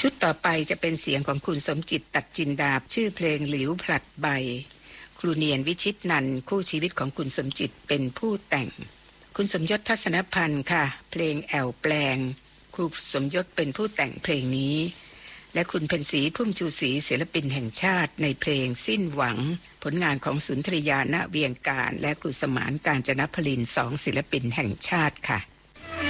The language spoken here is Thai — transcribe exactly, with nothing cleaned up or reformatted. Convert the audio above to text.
ชุดต่อไปจะเป็นเสียงของคุณสมจิตตัดจินดาชื่อเพลงหลิวผลัดใบครูเนียนวิชิตนันท์คู่ชีวิตของคุณสมจิตเป็นผู้แต่งคุณสมยศทัศนพันธ์ค่ะเพลงแอวแปลงครูสมยศเป็นผู้แต่งเพลงนี้และคุณเพ็ญศรีพุ่มชูศรีศิลปินแห่งชาติในเพลงสิ้นหวังผลงานของสุนทรียาณเวียงการและครูสมานกาญจนพลินสองศิลปินแห่งชาติค่ะ